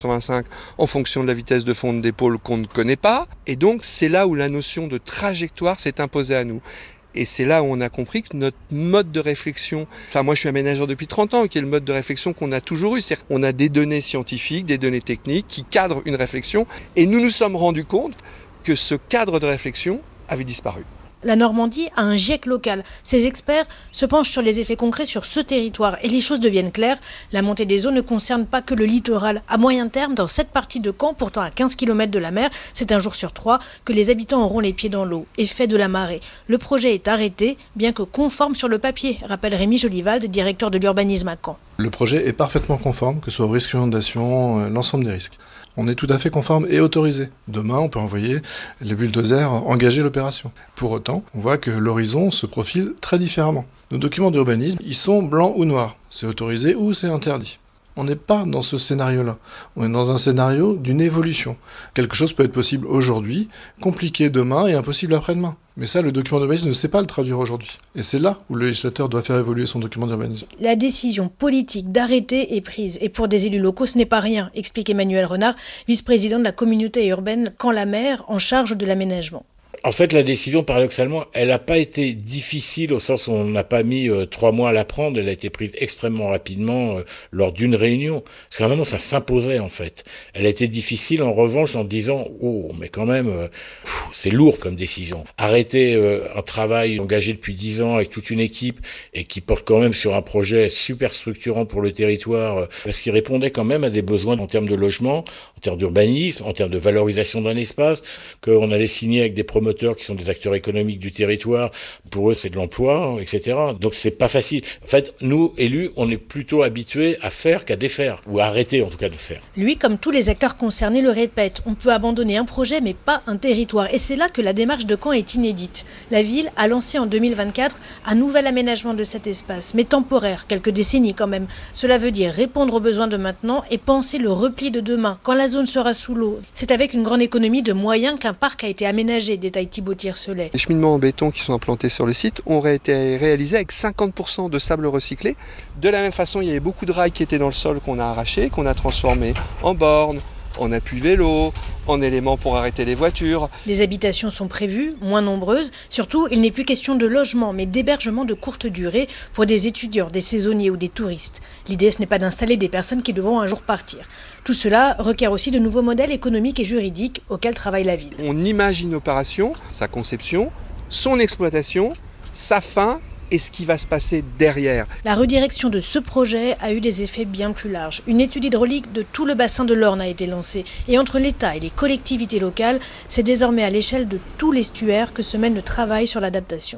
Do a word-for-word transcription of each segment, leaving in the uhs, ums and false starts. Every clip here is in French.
quatre-vingt-cinq en fonction de la vitesse de fonte des pôles qu'on ne connaît pas. Et donc c'est là où la notion de trajectoire s'est imposée à nous. Et c'est là où on a compris que notre mode de réflexion, enfin moi je suis aménageur depuis trente ans, qui est le mode de réflexion qu'on a toujours eu, c'est-à-dire qu'on a des données scientifiques, des données techniques qui cadrent une réflexion, et nous nous sommes rendus compte que ce cadre de réflexion avait disparu. La Normandie a un GIEC local. Ces experts se penchent sur les effets concrets sur ce territoire et les choses deviennent claires. La montée des eaux ne concerne pas que le littoral. À moyen terme, dans cette partie de Caen, pourtant à quinze kilomètres de la mer, c'est un jour sur trois que les habitants auront les pieds dans l'eau. Effet de la marée. Le projet est arrêté, bien que conforme sur le papier, rappelle Rémi Jolivald, directeur de l'urbanisme à Caen. Le projet est parfaitement conforme, que ce soit au risque d'inondation, l'ensemble des risques. On est tout à fait conforme et autorisé. Demain, on peut envoyer les bulldozers engager l'opération. Pour autant, on voit que l'horizon se profile très différemment. Nos documents d'urbanisme, ils sont blancs ou noirs. C'est autorisé ou c'est interdit. On n'est pas dans ce scénario-là. On est dans un scénario d'une évolution. Quelque chose peut être possible aujourd'hui, compliqué demain et impossible après-demain. Mais ça, le document d'urbanisme ne sait pas le traduire aujourd'hui. Et c'est là où le législateur doit faire évoluer son document d'urbanisme. La décision politique d'arrêter est prise. Et pour des élus locaux, ce n'est pas rien, explique Emmanuel Renard, vice-président de la communauté urbaine Caen-la-Mer, en charge de l'aménagement. En fait, la décision, paradoxalement, elle n'a pas été difficile au sens où on n'a pas mis euh, trois mois à la prendre. Elle a été prise extrêmement rapidement euh, lors d'une réunion. Parce qu'à un moment, ça s'imposait, en fait. Elle a été difficile, en revanche, en disant « Oh, mais quand même, euh, pff, c'est lourd comme décision. » Arrêter euh, un travail engagé depuis dix ans avec toute une équipe et qui porte quand même sur un projet super structurant pour le territoire, euh, parce qu'il répondait quand même à des besoins en termes de logement, en termes d'urbanisme, en termes de valorisation d'un espace, qu'on allait signer avec des promoteurs qui sont des acteurs économiques du territoire, pour eux c'est de l'emploi, et cetera. Donc c'est pas facile. En fait, nous, élus, on est plutôt habitués à faire qu'à défaire, ou à arrêter en tout cas de faire. Lui, comme tous les acteurs concernés, le répète, on peut abandonner un projet mais pas un territoire. Et c'est là que la démarche de Caen est inédite. La ville a lancé en deux mille vingt-quatre un nouvel aménagement de cet espace, mais temporaire, quelques décennies quand même. Cela veut dire répondre aux besoins de maintenant et penser le repli de demain, quand la zone sera sous l'eau. C'est avec une grande économie de moyens qu'un parc a été aménagé, détaille Thibaut Tiercelet. Les cheminements en béton qui sont implantés sur le site ont été réalisés avec cinquante pour cent de sable recyclé. De la même façon, il y avait beaucoup de rails qui étaient dans le sol qu'on a arrachés, qu'on a transformés en bornes, en appui vélo, en éléments pour arrêter les voitures. Les habitations sont prévues, moins nombreuses. Surtout, il n'est plus question de logement, mais d'hébergement de courte durée pour des étudiants, des saisonniers ou des touristes. L'idée, ce n'est pas d'installer des personnes qui devront un jour partir. Tout cela requiert aussi de nouveaux modèles économiques et juridiques auxquels travaille la ville. On imagine une opération, sa conception, son exploitation, sa fin et ce qui va se passer derrière. La redirection de ce projet a eu des effets bien plus larges. Une étude hydraulique de tout le bassin de l'Orne a été lancée. Et entre l'État et les collectivités locales, c'est désormais à l'échelle de tout l'estuaire que se mène le travail sur l'adaptation.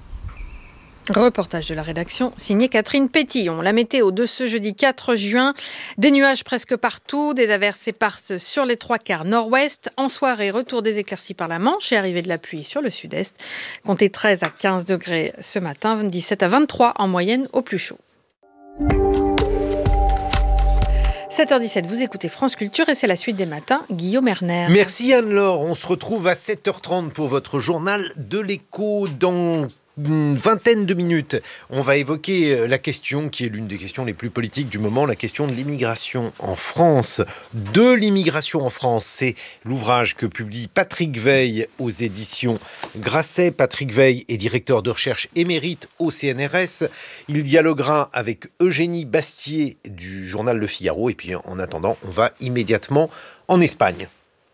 Reportage de la rédaction, signé Catherine Pétillon. La météo de ce jeudi quatre juin, des nuages presque partout, des averses éparses sur les trois quarts nord-ouest. En soirée, retour des éclaircies par la Manche et arrivée de la pluie sur le sud-est. Comptez treize à quinze degrés ce matin, dix-sept à vingt-trois en moyenne au plus chaud. sept heures dix-sept, vous écoutez France Culture et c'est la suite des matins. Guillaume Erner. Merci Anne-Laure. On se retrouve à sept heures trente pour votre journal de l'écho dans une vingtaine de minutes. On va évoquer la question qui est l'une des questions les plus politiques du moment, la question de l'immigration en France. De l'immigration en France, c'est l'ouvrage que publie Patrick Veil aux éditions Grasset. Patrick Veil est directeur de recherche émérite au C N R S. Il dialoguera avec Eugénie Bastier du journal Le Figaro. Et puis en attendant, on va immédiatement en Espagne.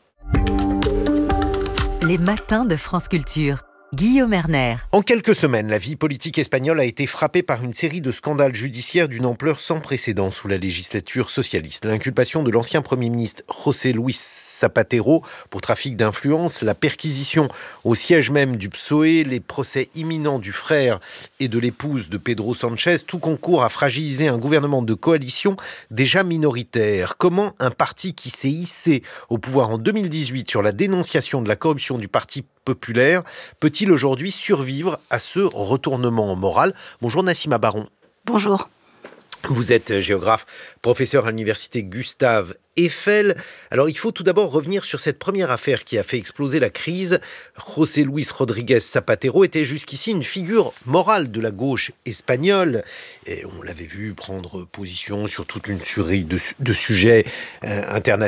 Les matins de France Culture. Guillaume Erner. En quelques semaines, la vie politique espagnole a été frappée par une série de scandales judiciaires d'une ampleur sans précédent sous la législature socialiste. L'inculpation de l'ancien Premier ministre José Luis Zapatero pour trafic d'influence, la perquisition au siège même du P S O E, les procès imminents du frère et de l'épouse de Pedro Sánchez, tout concourt à fragiliser un gouvernement de coalition déjà minoritaire. Comment un parti qui s'est hissé au pouvoir en deux mille dix-huit sur la dénonciation de la corruption du Parti populaire peut-il aujourd'hui survivre à ce retournement moral ? Bonjour Nassima Baron. Bonjour. Vous êtes géographe, professeur à l'université Gustave Eiffel. Alors, il faut tout d'abord revenir sur cette première affaire qui a fait exploser la crise. José Luis Rodríguez Zapatero était jusqu'ici une figure morale de la gauche espagnole. Et on l'avait vu prendre position sur toute une série de, de sujets euh, internationaux.